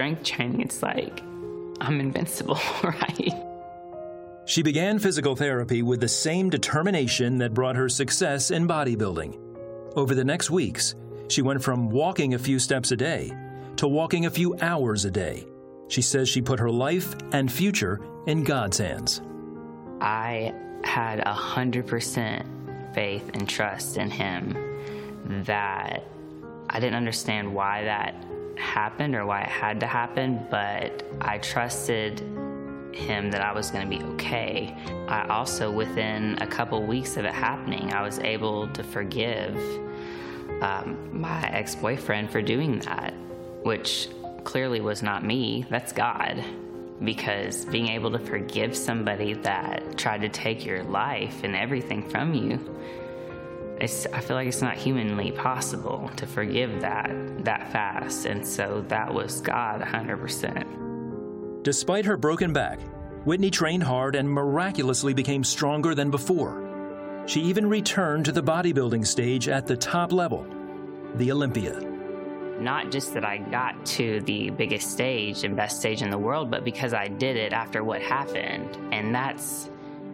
Strength training, it's like I'm invincible, right? She began physical therapy with the same determination that brought her success in bodybuilding. Over the next weeks, she went from walking a few steps a day to walking a few hours a day. She says she put her life and future in God's hands. I had 100% faith and trust in Him that I didn't understand why that happened or why it had to happen, but I trusted Him that I was going to be okay. I also, within a couple weeks of it happening, I was able to forgive my ex-boyfriend for doing that, which clearly was not me, that's God. Because being able to forgive somebody that tried to take your life and everything from you, I feel like it's not humanly possible to forgive that fast. And so that was God 100%. Despite her broken back, Whitney trained hard and miraculously became stronger than before. She even returned to the bodybuilding stage at the top level, the Olympia. Not just that I got to the biggest stage and best stage in the world, but because I did it after what happened. And that's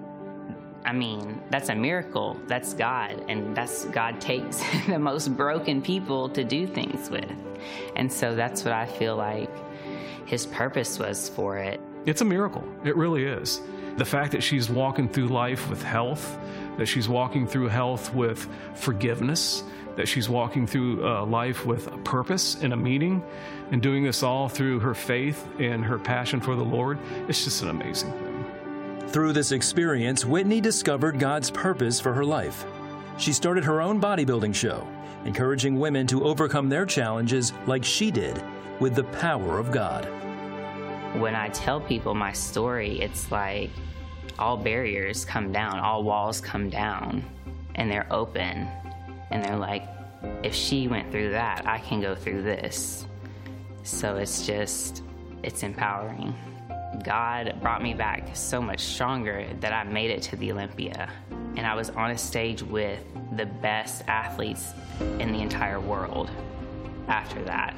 a miracle. That's God. And God takes the most broken people to do things with. And so that's what I feel like His purpose was for it. It's a miracle. It really is. The fact that she's walking through life with health, that she's walking through health with forgiveness, that she's walking through life with a purpose and a meaning, and doing this all through her faith and her passion for the Lord, it's just an amazing thing. Through this experience, Whitney discovered God's purpose for her life. She started her own bodybuilding show, encouraging women to overcome their challenges like she did with the power of God. When I tell people my story, it's like all barriers come down, all walls come down, and they're open. And they're like, if she went through that, I can go through this. So it's empowering. God brought me back so much stronger that I made it to the Olympia. And I was on a stage with the best athletes in the entire world after that.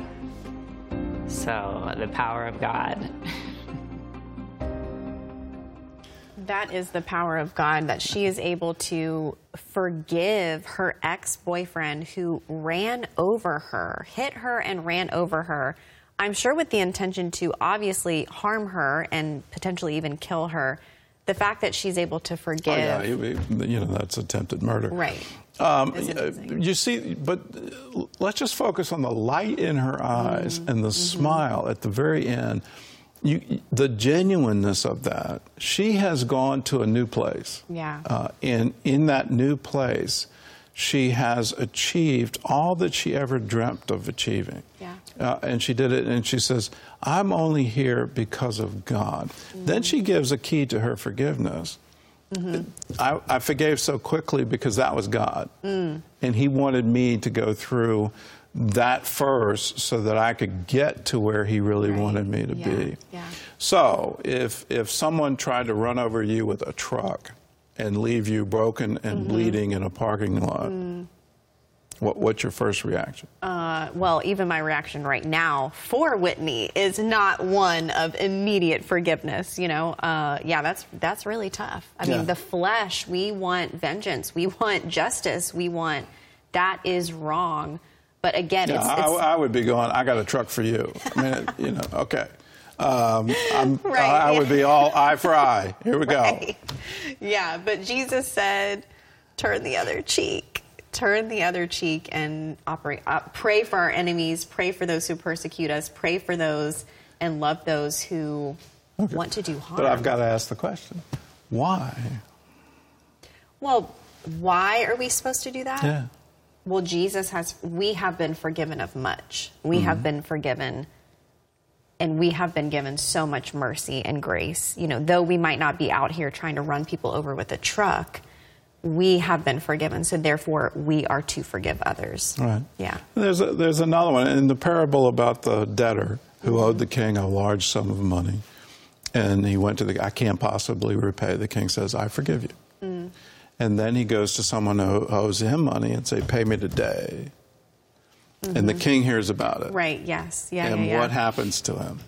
So the power of God. That is the power of God, that she is able to forgive her ex-boyfriend who ran over her, hit her and ran over her. I'm sure with the intention to obviously harm her and potentially even kill her. The fact that she's able to forgive. Oh, yeah, that's attempted murder. Right. You see, but let's just focus on the light in her eyes and the smile at the very end. The genuineness of that. She has gone to a new place. Yeah. And in that new place, she has achieved all that she ever dreamt of achieving. Yeah. And she did it, and she says, I'm only here because of God. Then she gives a key to her forgiveness. I forgave so quickly because that was God. And He wanted me to go through that first so that I could get to where He really wanted me to be. Yeah. So if someone tried to run over you with a truck and leave you broken and bleeding in a parking lot, what's your first reaction? Well, even my reaction right now for Whitney is not one of immediate forgiveness. Yeah, that's really tough. I mean, the flesh, we want vengeance, we want justice, that is wrong. But again, I would be going, I got a truck for you. I mean, okay. I would be all eye for eye. Here we go. Yeah, but Jesus said, turn the other cheek. Turn the other cheek and pray for our enemies, pray for those who persecute us, pray for those and love those who want to do harm. But I've got to ask the question, why? Well, why are we supposed to do that? Yeah. Well, we have been forgiven of much. We have been forgiven, and we have been given so much mercy and grace. Though we might not be out here trying to run people over with a truck, we have been forgiven, so therefore we are to forgive others. Right. Yeah. There's another one in the parable about the debtor who owed the king a large sum of money, and he went to I can't possibly repay. The king says, I forgive you. And then he goes to someone who owes him money and say, pay me today. and the king hears about it. Right, yes. And yeah. what happens to him?